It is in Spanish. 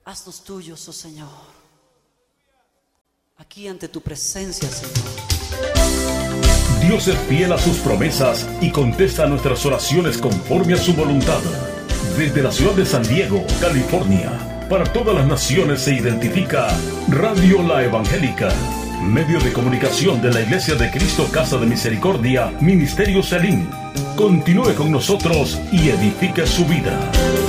Haznos tuyos, oh Señor. Aquí ante tu presencia, Señor. Dios es fiel a sus promesas y contesta nuestras oraciones conforme a su voluntad. Desde la ciudad de San Diego, California, para todas las naciones se identifica Radio La Evangélica, medio de comunicación de la Iglesia de Cristo Casa de Misericordia, Ministerio Selim. Continúe con nosotros y edifique su vida.